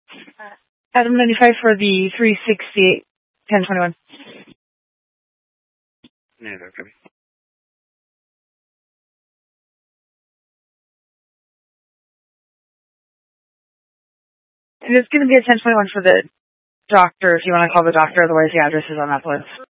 Adam 95 for the 368, 1021. Yeah, okay. And it's going to be a 1021 for the doctor, if you want to call the doctor, otherwise the address is on that list.